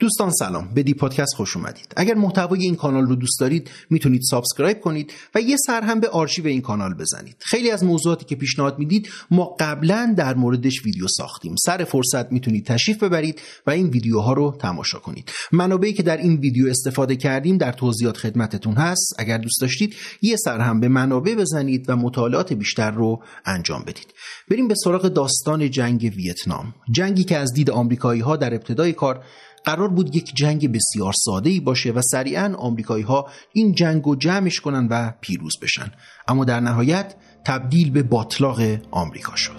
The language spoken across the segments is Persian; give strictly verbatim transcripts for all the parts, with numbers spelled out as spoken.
دوستان سلام، به دی پادکست خوش اومدید. اگر محتوای این کانال رو دوست دارید میتونید سابسکرایب کنید و یه سر هم به آرشیو این کانال بزنید. خیلی از موضوعاتی که پیشنهاد میدید ما قبلا در موردش ویدیو ساختیم. سر فرصت میتونید تشریف ببرید و این ویدیوها رو تماشا کنید. منابعی که در این ویدیو استفاده کردیم در توضیحات خدمتتون هست. اگر دوست داشتید یه سر هم به منابع بزنید و مطالعات بیشتر رو انجام بدید. بریم به سراغ داستان جنگ ویتنام. جنگی که از دید آمریکایی‌ها در ابتدای کار قرار بود یک جنگ بسیار ساده‌ای باشه و سریعاً آمریکایی‌ها این جنگو جمعش کنن و پیروز بشن، اما در نهایت تبدیل به باتلاق آمریکا شد.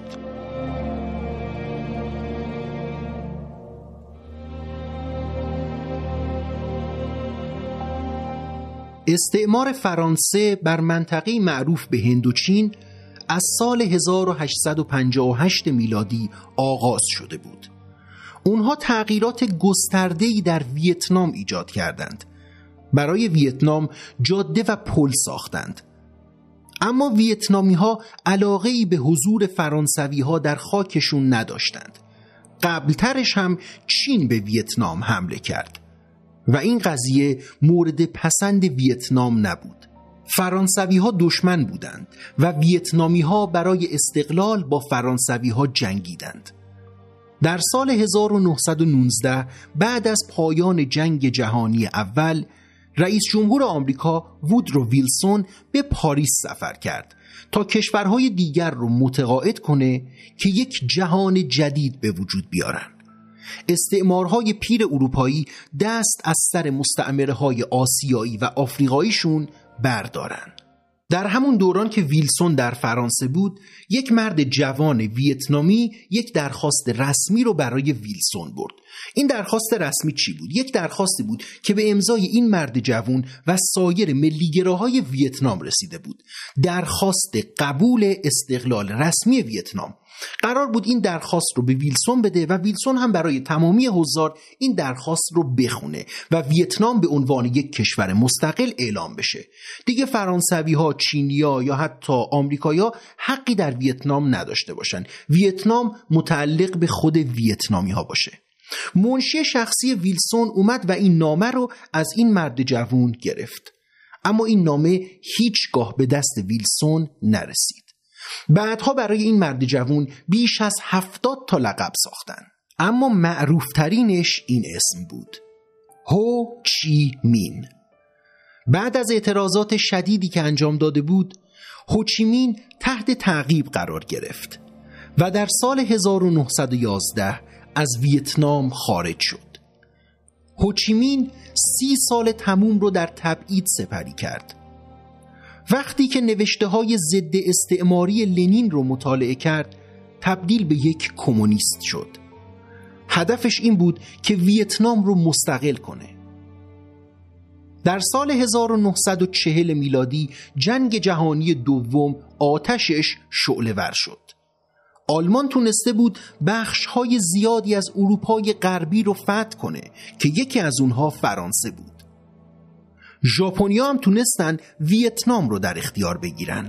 استعمار فرانسه بر منطقه معروف به هندوچین از سال هزار و هشتصد و پنجاه و هشت میلادی آغاز شده بود. اونها تغییرات گسترده‌ای در ویتنام ایجاد کردند. برای ویتنام جاده و پل ساختند. اما ویتنامی‌ها علاقه‌ای به حضور فرانسوی‌ها در خاکشون نداشتند. قبلترش هم چین به ویتنام حمله کرد و این قضیه مورد پسند ویتنام نبود. فرانسوی‌ها دشمن بودند و ویتنامی‌ها برای استقلال با فرانسوی‌ها جنگیدند. در سال هزار و نهصد و نوزده بعد از پایان جنگ جهانی اول، رئیس جمهور آمریکا وودرو ویلسون به پاریس سفر کرد تا کشورهای دیگر رو متقاعد کنه که یک جهان جدید به وجود بیارن. استعمارهای پیر اروپایی دست از سر مستعمره‌های آسیایی و آفریقاییشون بردارن. در همون دوران که ویلسون در فرانسه بود، یک مرد جوان ویتنامی یک درخواست رسمی رو برای ویلسون برد. این درخواست رسمی چی بود؟ یک درخواستی بود که به امضای این مرد جوان و سایر ملیگراهای ویتنام رسیده بود. درخواست قبول استقلال رسمی ویتنام. قرار بود این درخواست رو به ویلسون بده و ویلسون هم برای تمامی حضار این درخواست رو بخونه و ویتنام به عنوان یک کشور مستقل اعلام بشه. دیگه فرانسوی‌ها، چینی‌ها یا حتی آمریکایی‌ها حقی در ویتنام نداشته باشن. ویتنام متعلق به خود ویتنامی‌ها باشه. منشی شخصی ویلسون اومد و این نامه رو از این مرد جوان گرفت. اما این نامه هیچگاه به دست ویلسون نرسید. بعدها برای این مرد جوان بیش از هفتاد تا لقب ساختن، اما معروف ترینش این اسم بود: هو چی مین. بعد از اعتراضات شدیدی که انجام داده بود، هو چی مین تحت تعقیب قرار گرفت و در سال هزار و نهصد و یازده از ویتنام خارج شد. هو چی مین سی سال تموم رو در تبعید سپری کرد. وقتی که نوشته های ضد استعماری لنین رو مطالعه کرد، تبدیل به یک کمونیست شد. هدفش این بود که ویتنام رو مستقل کنه. در سال هزار و نهصد و چهل میلادی جنگ جهانی دوم آتشش شعله‌ور شد. آلمان تونسته بود بخش‌های زیادی از اروپای غربی رو فتح کنه که یکی از اونها فرانسه بود. ژاپنی‌ها هم تونستن ویتنام رو در اختیار بگیرن.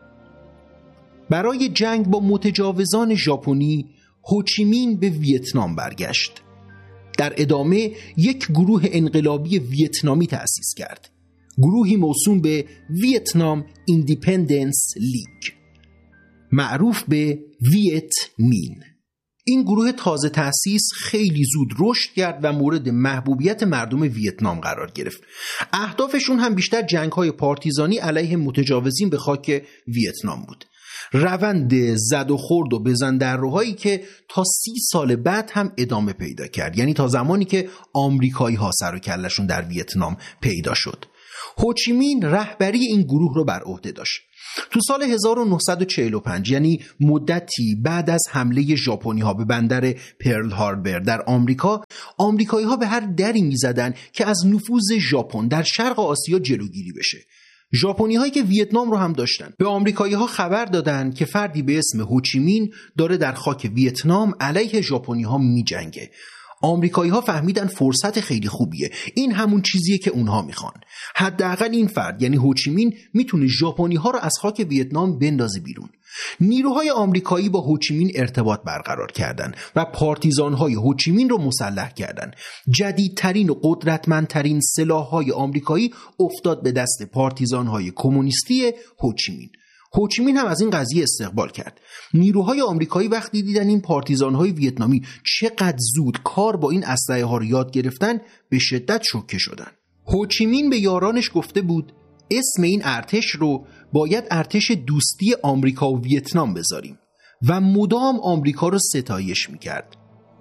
برای جنگ با متجاوزان ژاپنی، هو چی مین به ویتنام برگشت. در ادامه یک گروه انقلابی ویتنامی تأسیس کرد. گروهی موسوم به ویتنام ایندیپندنس لیگ، معروف به ویت مین. این گروه تازه تأسیس خیلی زود رشد کرد و مورد محبوبیت مردم ویتنام قرار گرفت. اهدافشون هم بیشتر جنگ‌های پارتیزانی علیه متجاوزین به خاک ویتنام بود. روند زد و خورد و بزن در روهایی که تا سی سال بعد هم ادامه پیدا کرد، یعنی تا زمانی که آمریکایی‌ها سر و کله‌شون در ویتنام پیدا شد. هو چی مین رهبری این گروه رو بر عهده داشت. تو سال هزار و نهصد و چهل و پنج، یعنی مدتی بعد از حمله ژاپنی‌ها به بندر پرل هاربر در آمریکا، آمریکایی‌ها به هر دری می‌زدن که از نفوذ ژاپن در شرق آسیا جلوگیری بشه. ژاپنی‌هایی که ویتنام رو هم داشتن به آمریکایی‌ها خبر دادن که فردی به اسم هو چی مین داره در خاک ویتنام علیه ژاپنی‌ها می‌جنگه. آمریکایی‌ها فهمیدن فرصت خیلی خوبیه. این همون چیزیه که اونها میخوان. حداقل این فرد یعنی هوچیمین میتونه ژاپنی‌ها رو از خاک ویتنام بندازه بیرون. نیروهای آمریکایی با هوچیمین ارتباط برقرار کردن و پارتیزان‌های هوچیمین رو مسلح کردن. جدیدترین و قدرتمندترین سلاح‌های آمریکایی افتاد به دست پارتیزان‌های کمونیستی هوچیمین. هوچیمین هم از این قضیه استقبال کرد. نیروهای آمریکایی وقتی دیدن این پارتیزان‌های ویتنامی چقدر زود کار با این اسلحه ها رو یاد گرفتن، به شدت شوکه شدن. هوچیمین به یارانش گفته بود اسم این ارتش رو باید ارتش دوستی آمریکا و ویتنام بذاریم و مدام آمریکا رو ستایش میکرد.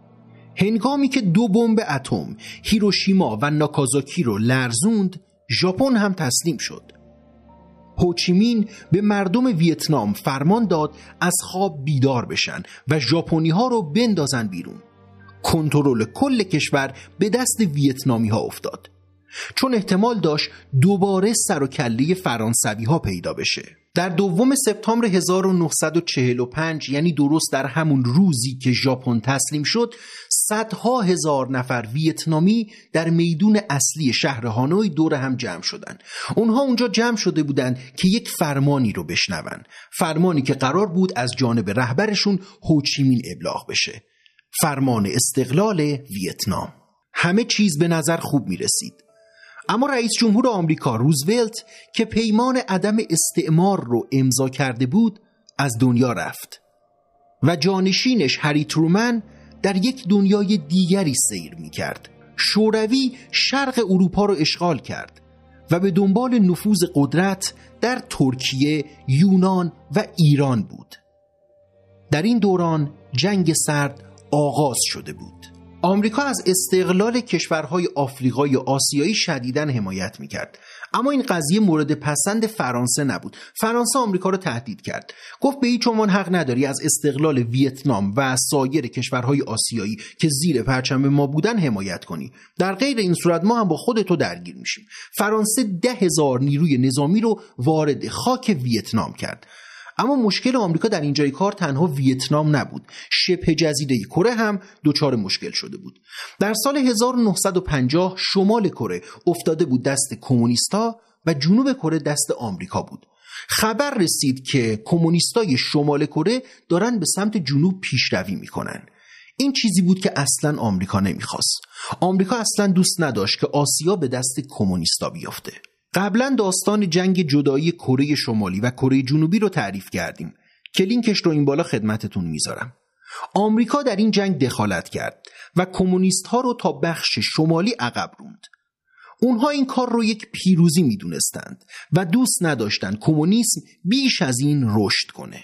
هنگامی که دو بمب اتم هیروشیما و ناکازاکی رو لرزوند، ژاپن هم تسلیم شد. هوچیمین به مردم ویتنام فرمان داد از خواب بیدار بشن و ژاپنی ها رو بندازن بیرون. کنترل کل کشور به دست ویتنامی ها افتاد، چون احتمال داشت دوباره سر و کله فرانسوی ها پیدا بشه. در دوم سپتامبر هزار و نهصد و چهل و پنج، یعنی درست در همون روزی که ژاپن تسلیم شد، صدها هزار نفر ویتنامی در میدون اصلی شهر هانوی دور هم جمع شدند. اونها اونجا جمع شده بودند که یک فرمانی رو بشنون، فرمانی که قرار بود از جانب رهبرشون هوچیمین ابلاغ بشه، فرمان استقلال ویتنام. همه چیز به نظر خوب می رسید، اما رئیس جمهور آمریکا روزولت که پیمان عدم استعمار رو امضا کرده بود از دنیا رفت و جانشینش هری ترومن در یک دنیای دیگری سیر می کرد. شوروی شرق اروپا رو اشغال کرد و به دنبال نفوذ قدرت در ترکیه، یونان و ایران بود. در این دوران جنگ سرد آغاز شده بود. آمریکا از استقلال کشورهای آفریقایی و آسیایی شدیداً حمایت میکرد، اما این قضیه مورد پسند فرانسه نبود. فرانسه آمریکا رو تهدید کرد، گفت به هیچ عنوان حق نداری از استقلال ویتنام و سایر کشورهای آسیایی که زیر پرچم ما بودن حمایت کنی، در غیر این صورت ما هم با خودتو درگیر میشیم. فرانسه ده هزار نیروی نظامی رو وارد خاک ویتنام کرد. اما مشکل آمریکا در اینجای کار تنها ویتنام نبود، شبه جزیره کره هم دچار مشکل شده بود. در سال هزار و نهصد و پنجاه شمال کره افتاده بود دست کمونیستا و جنوب کره دست آمریکا بود. خبر رسید که کمونیستای شمال کره دارن به سمت جنوب پیشروی میکنن. این چیزی بود که اصلا آمریکا نمیخواست. آمریکا اصلا دوست نداشت که آسیا به دست کمونیستا بیفته. قبلا داستان جنگ جدایی کره شمالی و کره جنوبی رو تعریف کردیم که لینکش رو این بالا خدمتتون میذارم. آمریکا در این جنگ دخالت کرد و کمونیست ها رو تا بخش شمالی عقب روند. اونها این کار رو یک پیروزی میدونستند و دوست نداشتند کمونیسم بیش از این رشد کنه.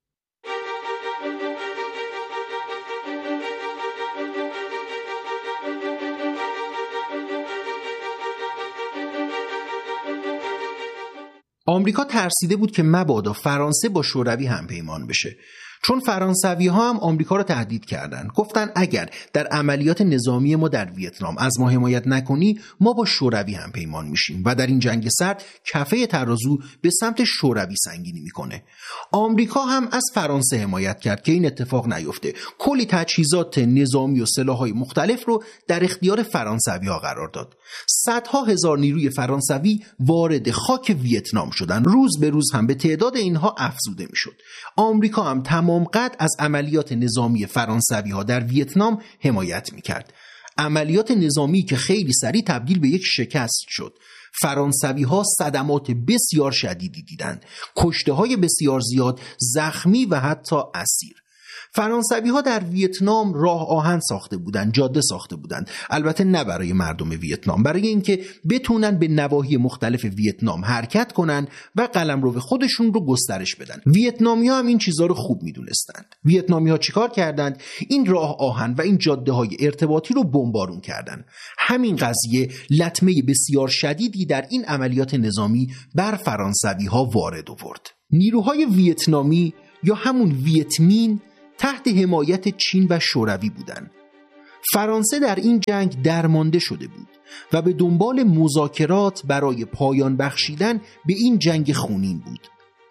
آمریکا ترسیده بود که مبادا فرانسه با شوروی هم پیمان بشه، چون فرانسوی ها هم آمریکا را تهدید کردند. گفتن اگر در عملیات نظامی ما در ویتنام از ما حمایت نکنی ما با شوروی هم پیمان میشیم و در این جنگ سرد کفه ترازو به سمت شوروی سنگینی میکنه. آمریکا هم از فرانسه حمایت کرد که این اتفاق نیفته. کلی تجهیزات نظامی و سلاح‌های مختلف رو در اختیار فرانسوی ها قرار داد. صدها هزار نیروی فرانسوی وارد خاک ویتنام شدند. روز به روز هم به تعداد اینها افزوده میشد. آمریکا هم تمام قد از عملیات نظامی فرانسوی ها در ویتنام حمایت میکرد. عملیات نظامی که خیلی سریع تبدیل به یک شکست شد. فرانسوی ها صدمات بسیار شدیدی دیدند، کشته های بسیار زیاد، زخمی و حتی اسیر. فرانسوی ها در ویتنام راه آهن ساخته بودند، جاده ساخته بودند، البته نه برای مردم ویتنام، برای اینکه بتونن به نواحی مختلف ویتنام حرکت کنن و قلمرو خودشون رو گسترش بدن. ویتنامی ها هم این چیزا رو خوب میدونستند. ویتنامی ها چیکار کردند؟ این راه آهن و این جاده های ارتباطی رو بمبارون کردند. همین قضیه لطمه بسیار شدیدی در این عملیات نظامی بر فرانسوی ها وارد آورد. نیروهای ویتنامی یا همون ویتمین تحت حمایت چین و شوروی بودند. فرانسه در این جنگ درمانده شده بود و به دنبال مذاکرات برای پایان بخشیدن به این جنگ خونین بود.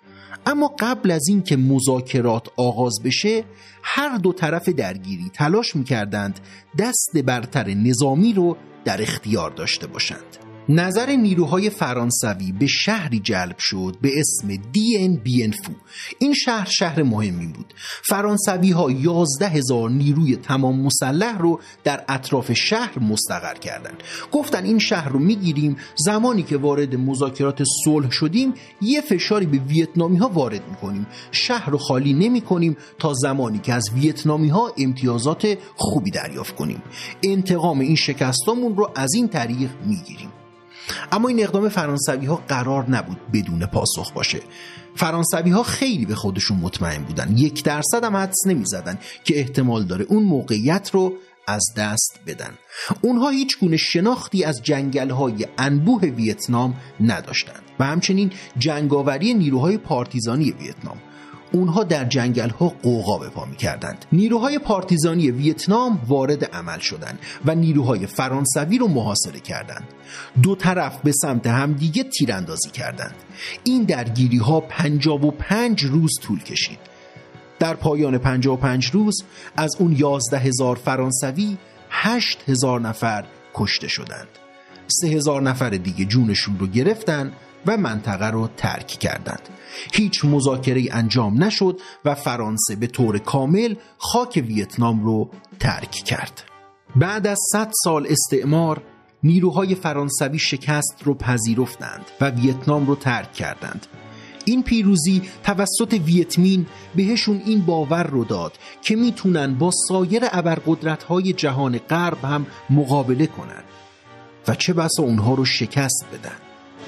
اما قبل از این که مذاکرات آغاز بشه هر دو طرف درگیری تلاش می‌کردند دست برتر نظامی رو در اختیار داشته باشند. نظر نیروهای فرانسوی به شهری جلب شد به اسم دین بین فو. این شهر شهر مهمی بود. فرانسوی ها یازده هزار نیروی تمام مسلح رو در اطراف شهر مستقر کردند. گفتن این شهر رو میگیریم، زمانی که وارد مذاکرات صلح شدیم یه فشاری به ویتنامی ها وارد میکنیم، شهر رو خالی نمی کنیم تا زمانی که از ویتنامی ها امتیازات خوبی دریافت کنیم. انتقام این شکستامون رو از این طریق میگیریم. اما این اقدام فرانسوی ها قرار نبود بدون پاسخ باشه. فرانسوی ها خیلی به خودشون مطمئن بودن، یک درصد هم حدس نمی زدن که احتمال داره اون موقعیت رو از دست بدن. اونها هیچ گونه شناختی از جنگل های انبوه ویتنام نداشتند و همچنین جنگاوری نیروهای پارتیزانی ویتنام. اونها در جنگل ها قوقا به پا می کردند. نیروهای پارتیزانی ویتنام وارد عمل شدند و نیروهای فرانسوی رو محاصره کردند. دو طرف به سمت همدیگه تیراندازی کردند. این درگیری ها پنجاه و پنج روز طول کشید. در پایان پنجاه و پنج روز از اون یازده هزار فرانسوی هشت هزار نفر کشته شدند. سه هزار نفر دیگه جونشون رو گرفتن و منطقه رو ترک کردند. هیچ مذاکره انجام نشد و فرانسه به طور کامل خاک ویتنام رو ترک کرد. بعد از صد سال استعمار نیروهای فرانسوی شکست رو پذیرفتند و ویتنام رو ترک کردند. این پیروزی توسط ویتمین بهشون این باور رو داد که میتونن با سایر ابرقدرت‌های جهان غرب هم مقابله کنن و چه بسا اونها رو شکست بدن.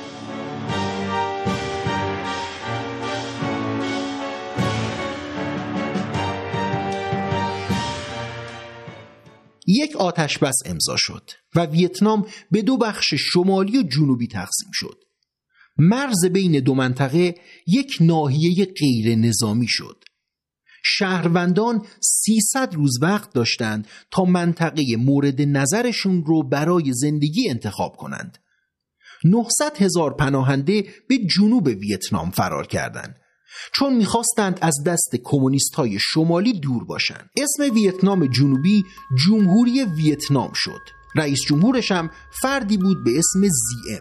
یک آتش بس امضا شد و ویتنام به دو بخش شمالی و جنوبی تقسیم شد. مرز بین دو منطقه یک ناحیه غیر نظامی شد. شهروندان سیصد روز وقت داشتند تا منطقه مورد نظرشون رو برای زندگی انتخاب کنند. نهصد هزار پناهنده به جنوب ویتنام فرار کردند چون میخواستند از دست کمونیست‌های شمالی دور باشند. اسم ویتنام جنوبی جمهوری ویتنام شد. رئیس جمهورش هم فردی بود به اسم زیم.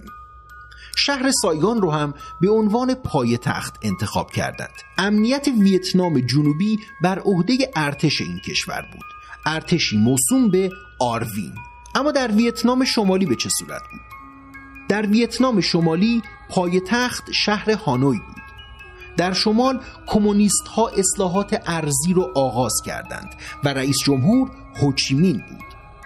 شهر سایگان رو هم به عنوان پایتخت انتخاب کردند. امنیت ویتنام جنوبی بر عهده ارتش این کشور بود. ارتشی موسوم به آروین. اما در ویتنام شمالی به چه صورت بود؟ در ویتنام شمالی پایتخت شهر هانوی بود. در شمال کمونیست ها اصلاحات ارضی رو آغاز کردند و رئیس جمهور هوچیمین بود.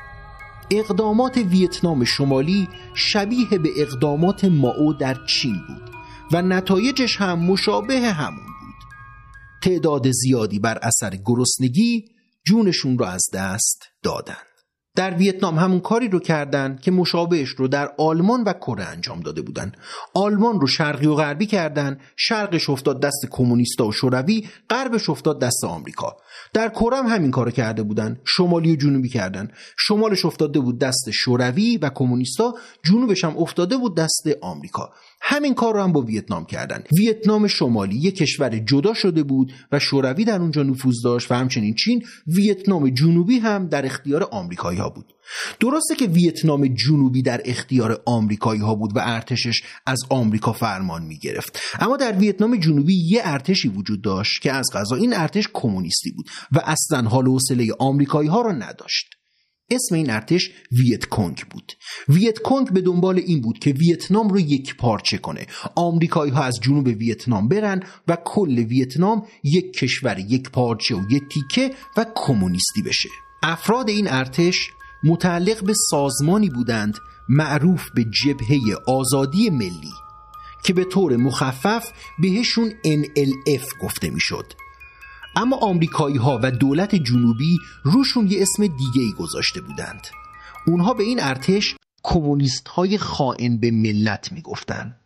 اقدامات ویتنام شمالی شبیه به اقدامات مائو در چین بود و نتایجش هم مشابه همون بود. تعداد زیادی بر اثر گرسنگی جونشون رو از دست دادند. در ویتنام همون کاری رو کردن که مشابهش رو در آلمان و کره انجام داده بودن. آلمان رو شرقی و غربی کردن، شرقش افتاد دست کمونیستا و شوروی، غربش افتاد دست آمریکا. در کره هم همین کارو کرده بودن، شمالی و جنوبی کردن. شمالش افتاده بود دست شوروی و کمونیستا، جنوبش هم افتاده بود دست آمریکا. همین کار رو هم با ویتنام کردن. ویتنام شمالی یک کشور جدا شده بود و شوروی در اونجا نفوذ داشت و همچنین چین. ویتنام جنوبی هم در اختیار آمریکایی ها بود. درسته که ویتنام جنوبی در اختیار آمریکایی ها بود و ارتشش از آمریکا فرمان می گرفت، اما در ویتنام جنوبی یه ارتشی وجود داشت که از قضا این ارتش کمونیستی بود و اصلا حال و حوصله آمریکایی ها را نداشت. اسم این ارتش ویت کنگ بود. ویت کنگ به دنبال این بود که ویتنام رو یک پارچه کنه. آمریکایی ها از جنوب ویتنام برن و کل ویتنام یک کشور یک پارچه و یک تیکه و کمونیستی بشه. افراد این ارتش متعلق به سازمانی بودند معروف به جبهه آزادی ملی که به طور مخفف بهشون ان ال اف گفته میشد. اما آمریکایی ها و دولت جنوبی روشون یه اسم دیگه ای گذاشته بودند. اونها به این ارتش کمونیست های خائن به ملت میگفتن.